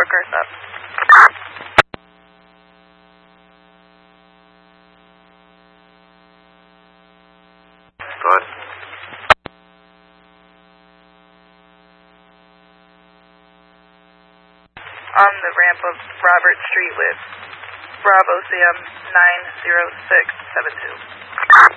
car stop. Go ahead. On the ramp of Robert Street with Bravo CM 90672.